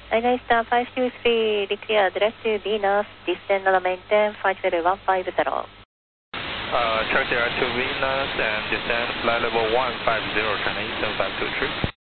China Star 523, declare direct to Venus, descend and maintain 50150. Track direct to Venus and descend flight level 150, China Eastern 523.